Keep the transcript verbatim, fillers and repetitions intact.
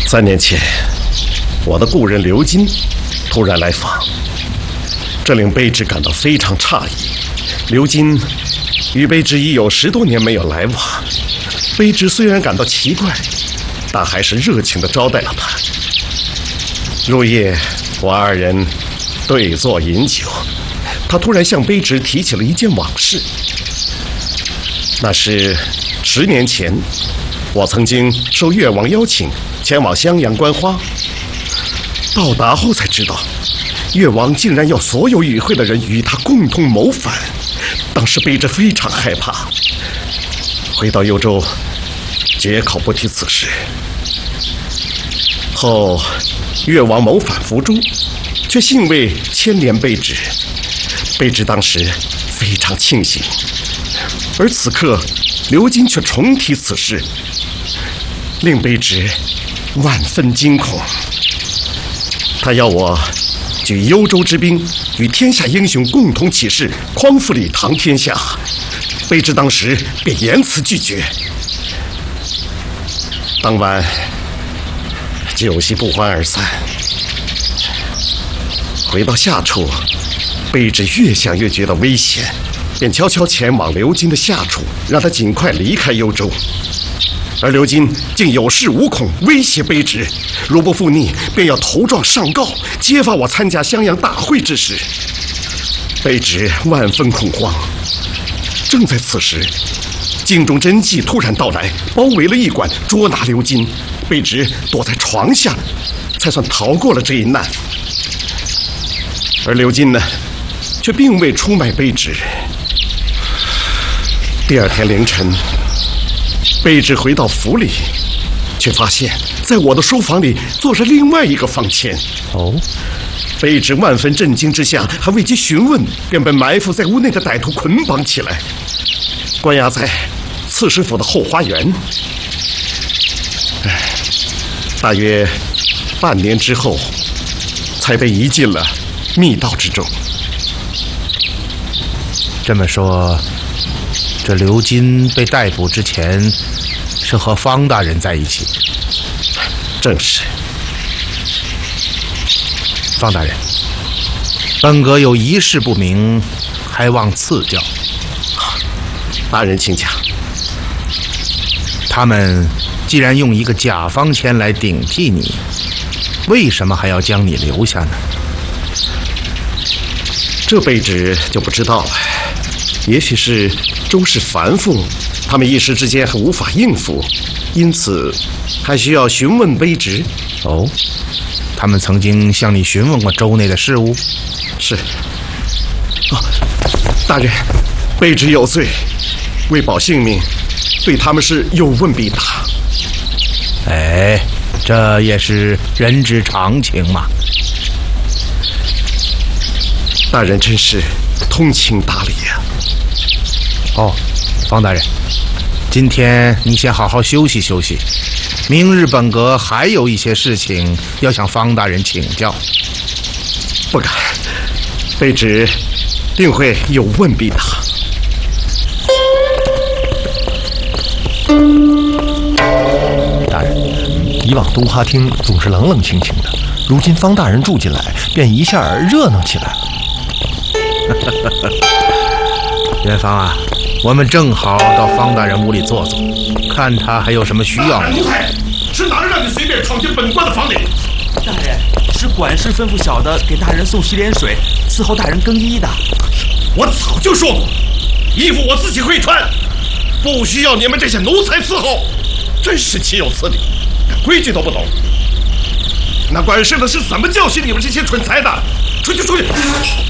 三年前，我的故人刘金突然来访，这令卑职感到非常诧异。刘金与卑职已有十多年没有来往，卑职虽然感到奇怪，但还是热情地招待了他。入夜，我二人对坐饮酒，他突然向卑职提起了一件往事。那是十年前，我曾经受越王邀请前往襄阳观花，到达后才知道，越王竟然要所有与会的人与他共同谋反。当时卑职非常害怕，回到幽州，绝口不提此事。后越王谋反伏诛，却幸未牵连卑职，卑职当时非常庆幸。而此刻，刘金却重提此事，令卑职万分惊恐。他要我举幽州之兵，与天下英雄共同起事，匡复李唐天下。卑职当时便严词拒绝。当晚酒席不欢而散。回到下处，卑职越想越觉得危险，便悄悄前往刘金的下处，让他尽快离开幽州。而刘金竟有恃无恐，威胁卑职，如不复逆，便要头状上告，揭发我参加襄阳大会之事。卑职万分恐慌。正在此时，京中真纪突然到来，包围了驿馆，捉拿刘金。卑职躲在床下，才算逃过了这一难。而刘金呢，却并未出卖卑职。第二天凌晨，卑职回到府里，却发现在我的书房里坐着另外一个方谦。 哦， 卑职万分震惊之下，还未及询问，便被埋伏在屋内的歹徒捆绑起来，关押在刺史府的后花园。大约半年之后，才被移进了密道之中。 这么说，这刘金被逮捕之前是和方大人在一起？ 正是。 方大人，本阁有一事不明，还望赐教。 大人请讲。 他们既然用一个假方谦来顶替你，为什么还要将你留下呢？ 这卑职就不知道了。也许是周氏繁复，他们一时之间还无法应付，因此还需要询问卑职。 哦，他们曾经向你询问过州内的事务？ 是。哦，大人，卑职有罪，为保性命，对他们是有问必答。 哎，这也是人之常情嘛。 大人真是通情达理呀。 哦，方大人，今天你先好好休息休息，明日本阁还有一些事情要向方大人请教。 不敢，卑职定会有问必答。 大人，以往东花厅总是冷冷清清的，如今方大人住进来，便一下热闹起来了。 元芳啊，我们正好到方大人屋里坐坐，看他还有什么需要。 奴才，是哪人让你随便闯进本官的房里？ 大人，是管事吩咐小的给大人送洗脸水，伺候大人更衣的。 我早就说过，衣服我自己会穿，不需要你们这些奴才伺候。真是岂有此理，连规矩都不懂。那管事的是怎么教训你们这些蠢材的？出去，出去！